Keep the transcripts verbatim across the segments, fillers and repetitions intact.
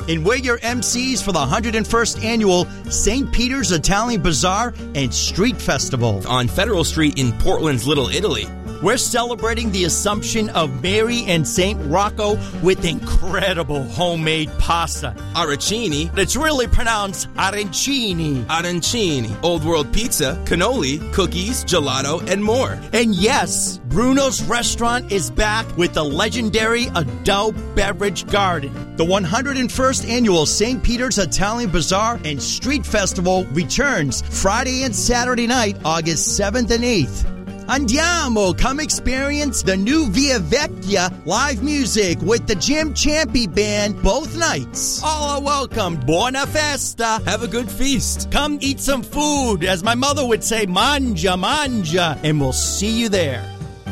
And we're your M Cs for the one hundred first Annual Saint Peter's Italian Bazaar and Street Festival on Federal Street in Portland's Little Italy. We're celebrating the Assumption of Mary and Saint Rocco with incredible homemade pasta. Arancini. It's really pronounced arancini. Arancini. Old World Pizza, cannoli, cookies, gelato, and more. And yes, Bruno's Restaurant is back with the legendary Adult Beverage Garden. The one hundred first Annual Saint Peter's Italian Bazaar and Street Festival returns Friday and Saturday night, August seventh and eighth. Andiamo! Come experience the new Via Vecchia live music with the Jim Champy Band both nights. All are welcome. Buona festa. Have a good feast. Come eat some food. As my mother would say, manja, manja. And we'll see you there.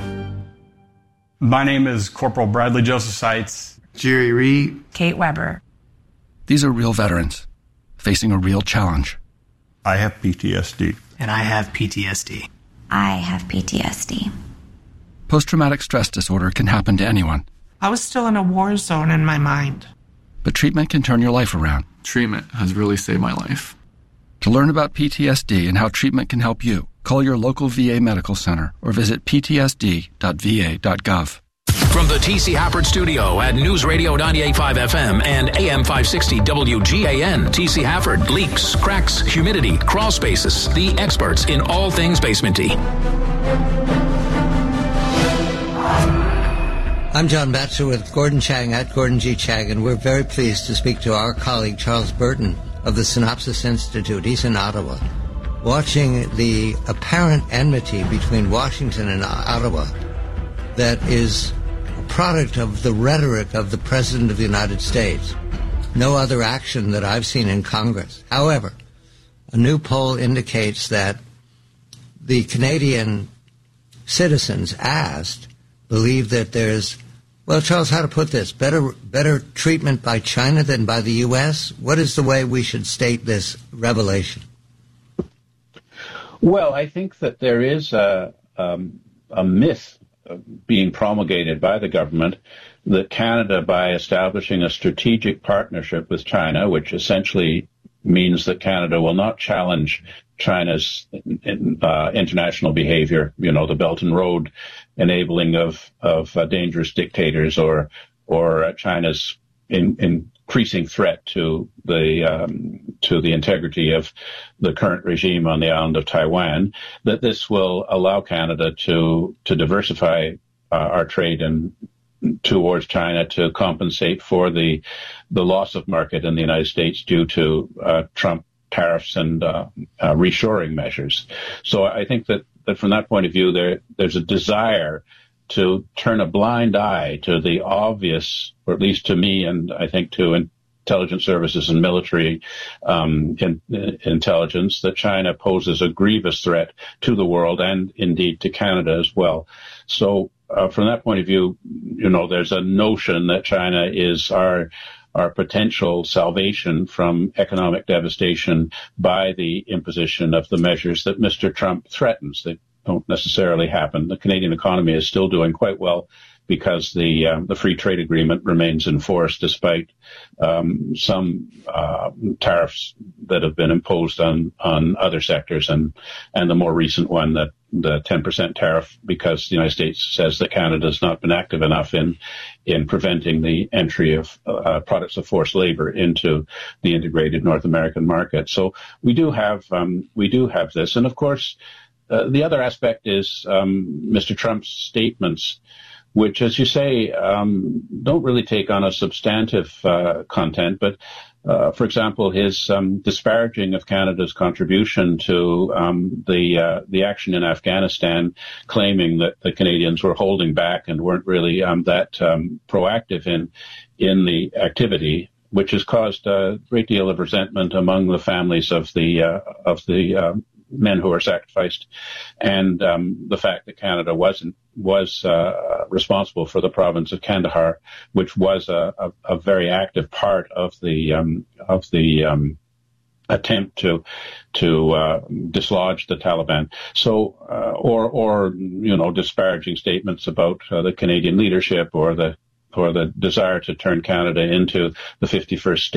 My name is Corporal Bradley Joseph Seitz. Jerry Reed. Kate Weber. These are real veterans facing a real challenge. I have P T S D. And I have P T S D. I have P T S D. Post-traumatic stress disorder can happen to anyone. I was still in a war zone in my mind. But treatment can turn your life around. Treatment has really saved my life. To learn about P T S D and how treatment can help you, call your local V A medical center or visit p t s d dot v a dot gov. From the T C Hafford Studio at News Radio ninety-eight point five F M and A M five sixty W G A N, T C Hafford, leaks, cracks, humidity, crawl spaces, the experts in all things basementy. I'm John Batchelor with Gordon Chang at Gordon G. Chang, and we're very pleased to speak to our colleague Charles Burton of the Synopsis Institute. He's in Ottawa, watching the apparent enmity between Washington and Ottawa that is product of the rhetoric of the President of the United States. No other action that I've seen in Congress. However, a new poll indicates that the Canadian citizens asked believe that there's, well, Charles, how to put this, better better treatment by China than by the U S? What is the way we should state this revelation? Well, I think that there is a, um, a myth being promulgated by the government that Canada, by establishing a strategic partnership with China, which essentially means that Canada will not challenge China's uh, international behavior, you know, the Belt and Road enabling of of uh, dangerous dictators, or or uh, China's in, increasing threat to the um, to the integrity of the current regime on the island of Taiwan, that this will allow Canada to to diversify uh, our trade and towards China to compensate for the the loss of market in the United States due to uh, Trump tariffs and uh, uh, reshoring measures. So I think that, that from that point of view, there there's a desire to turn a blind eye to the obvious, or at least to me, and I think to intelligence services and military um, in, in intelligence, that China poses a grievous threat to the world and indeed to Canada as well. So uh, from that point of view, you know, there's a notion that China is our our potential salvation from economic devastation by the imposition of the measures that Mister Trump threatens. They don't necessarily happen. The Canadian economy is still doing quite well because the um, the free trade agreement remains in force despite um, some uh, tariffs that have been imposed on on other sectors, and and the more recent one, that the ten percent tariff, because the United States says that Canada has not been active enough in in preventing the entry of uh, products of forced labor into the integrated North American market. So we do have um, we do have this, and of course uh, the other aspect is um, Mister Trump's statements, which, as you say, um, don't really take on a substantive uh, content, but Uh, for example, his um, disparaging of Canada's contribution to um, the uh, the action in Afghanistan, claiming that the Canadians were holding back and weren't really um, that um, proactive in in the activity, which has caused a great deal of resentment among the families of the uh, of the uh, men who were sacrificed, and um, the fact that Canada wasn't was uh, responsible for the province of Kandahar, which was a, a, a very active part of the um, of the um, attempt to to uh, dislodge the Taliban. So, uh, or or you know, disparaging statements about uh, the Canadian leadership or the or the desire to turn Canada into the fifty-first state.